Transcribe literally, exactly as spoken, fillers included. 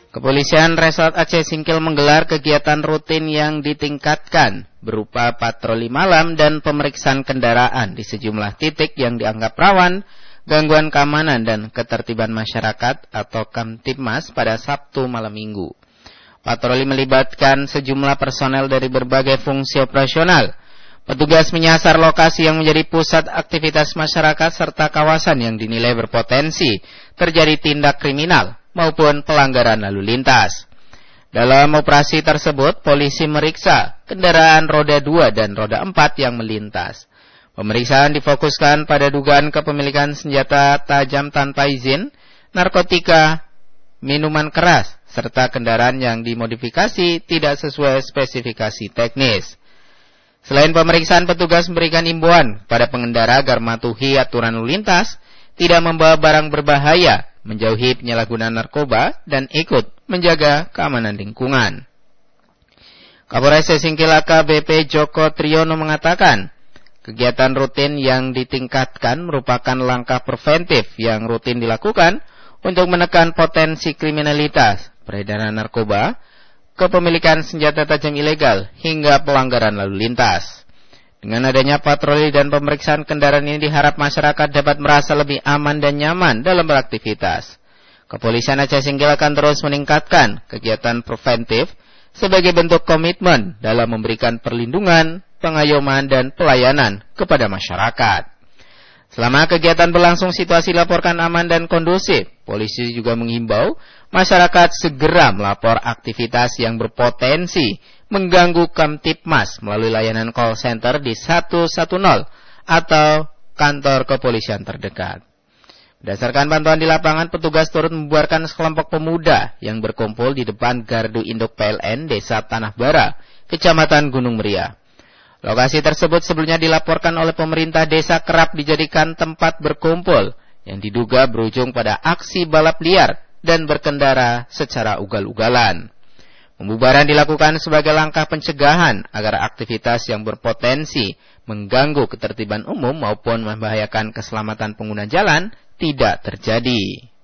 Kepolisian Resort Aceh Singkil menggelar kegiatan rutin yang ditingkatkan berupa patroli malam dan pemeriksaan kendaraan di sejumlah titik yang dianggap rawan gangguan keamanan dan ketertiban masyarakat atau Kamtibmas pada Sabtu malam Minggu. Patroli melibatkan sejumlah personel dari berbagai fungsi operasional. Petugas menyasar lokasi yang menjadi pusat aktivitas masyarakat serta kawasan yang dinilai berpotensi terjadi tindak kriminal maupun pelanggaran lalu lintas. Dalam operasi tersebut, polisi meriksa kendaraan roda dua dan roda empat yang melintas. Pemeriksaan difokuskan pada dugaan kepemilikan senjata tajam tanpa izin, narkotika, minuman keras, serta kendaraan yang dimodifikasi tidak sesuai spesifikasi teknis. Selain pemeriksaan, petugas memberikan imbauan pada pengendara agar mematuhi aturan lalu lintas, tidak membawa barang berbahaya, menjauhi penyalahgunaan narkoba, dan ikut menjaga keamanan lingkungan. Kapolres Singkil A K B P Joko Triyono mengatakan, kegiatan rutin yang ditingkatkan merupakan langkah preventif yang rutin dilakukan untuk menekan potensi kriminalitas, peredaran narkoba, kepemilikan senjata tajam ilegal, hingga pelanggaran lalu lintas. Dengan adanya patroli dan pemeriksaan kendaraan ini diharap masyarakat dapat merasa lebih aman dan nyaman dalam beraktivitas. Kepolisian Aceh Singkil akan terus meningkatkan kegiatan preventif sebagai bentuk komitmen dalam memberikan perlindungan, pengayoman, dan pelayanan kepada masyarakat. Selama kegiatan berlangsung, situasi dilaporkan aman dan kondusif. Polisi juga menghimbau masyarakat segera melapor aktivitas yang berpotensi mengganggu Kamtibmas melalui layanan call center di satu satu nol atau kantor kepolisian terdekat. Berdasarkan pantauan di lapangan, petugas turut membubarkan sekelompok pemuda yang berkumpul di depan Gardu Induk P L N Desa Tanah Bara, Kecamatan Gunung Meriah. Lokasi tersebut sebelumnya dilaporkan oleh pemerintah desa kerap dijadikan tempat berkumpul yang diduga berujung pada aksi balap liar dan berkendara secara ugal-ugalan. Pembubaran dilakukan sebagai langkah pencegahan agar aktivitas yang berpotensi mengganggu ketertiban umum maupun membahayakan keselamatan pengguna jalan tidak terjadi.